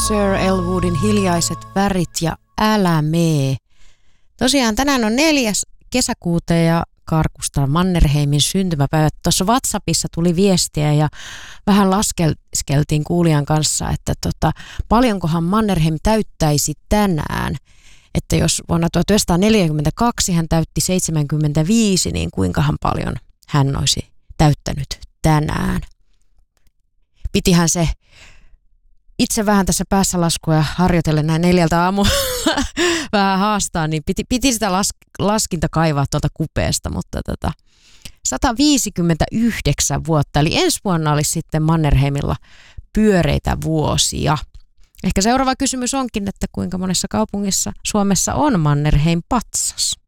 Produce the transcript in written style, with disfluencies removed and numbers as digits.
Sir Elwoodin Hiljaiset värit ja Älä mee. Tosiaan tänään on 4. kesäkuuta ja Karkusta Mannerheimin syntymäpäivä. Tuossa WhatsAppissa tuli viestiä ja vähän laskeskeltiin kuulijan kanssa, että paljonkohan Mannerheim täyttäisi tänään. Että jos vuonna 1942 hän täytti 75, niin kuinkahan paljon hän olisi täyttänyt tänään. Pitihän se itse vähän tässä päässä laskua ja harjoitellen näin 4 aamulla vähän haastaa, niin piti sitä laskinta kaivaa tuolta kupeesta, mutta 159 vuotta, eli ensi vuonna olisi sitten Mannerheimilla pyöreitä vuosia. Ehkä seuraava kysymys onkin, että kuinka monessa kaupungissa Suomessa on Mannerheim-patsas?